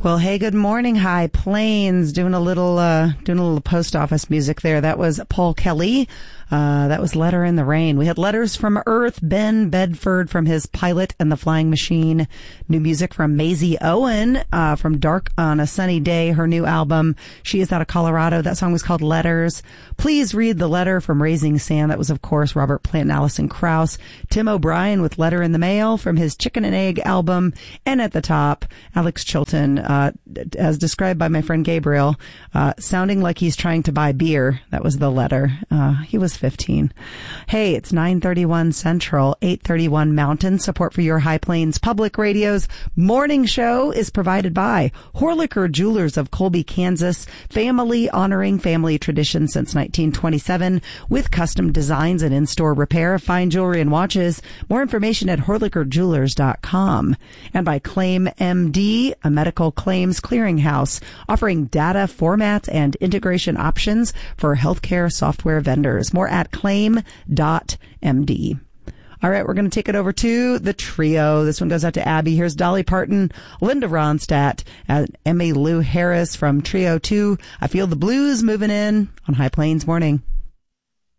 Well, hey, good morning, High Plains. Doing a little post office music there. That was Paul Kelly. That was Letter in the Rain. We had letters from Earth, Ben Bedford from his Pilot and the Flying Machine. New music from Maisie Owen, from Dark on a Sunny Day, her new album. She is out of Colorado. That song was called Letters. Please read the letter from Raising Sand. That was, of course, Robert Plant and Alison Krauss. Tim O'Brien with Letter in the Mail from his Chicken and Egg album. And at the top, Alex Chilton, as described by my friend Gabriel, sounding like he's trying to buy beer. That was the letter. He was 15. Hey, it's 9:31 Central, 8:31 Mountain. Support for your High Plains Public Radio's morning show is provided by Horlicker Jewelers of Colby, Kansas. Family honoring family tradition since 1927 with custom designs and in-store repair of fine jewelry and watches. More information at horlickerjewelers.com. And by Claim MD, a medical claims clearinghouse offering data formats and integration options for healthcare software vendors. More at claim.md. All right, we're going to take it over to the trio. This one goes out to Abby. Here's Dolly Parton, Linda Ronstadt, and Emmylou Harris from Trio 2. I Feel the Blues moving in on High Plains Morning.